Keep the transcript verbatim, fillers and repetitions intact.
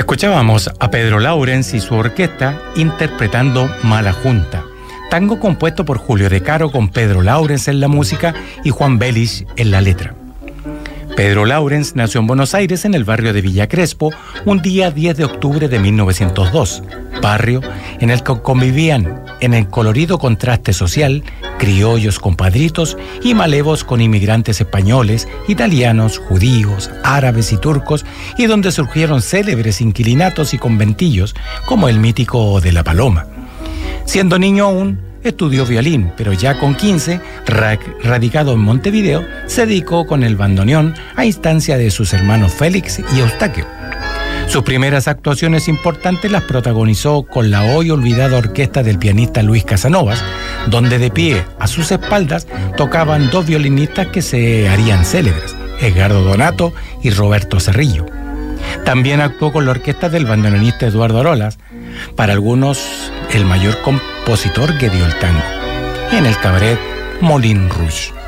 Escuchábamos a Pedro Laurens y su orquesta interpretando Mala Junta, tango compuesto por Julio De Caro con Pedro Laurens en la música y Juan Belich en la letra. Pedro Laurens nació en Buenos Aires, en el barrio de Villa Crespo, un día diez de octubre de mil novecientos dos, barrio en el que convivían en el colorido contraste social criollos compadritos y malevos con inmigrantes españoles, italianos, judíos, árabes y turcos, y donde surgieron célebres inquilinatos y conventillos como el mítico de La Paloma. Siendo niño aún, estudió violín, pero ya con quince, radicado en Montevideo, se dedicó con el bandoneón a instancia de sus hermanos Félix y Eustaquio. Sus primeras actuaciones importantes las protagonizó con la hoy olvidada orquesta del pianista Luis Casanovas, donde de pie a sus espaldas tocaban dos violinistas que se harían célebres, Edgardo Donato y Roberto Cerrillo. También actuó con la orquesta del bandoneonista Eduardo Arolas, para algunos el mayor compositor que dio el tango, en el cabaret Moulin Rouge.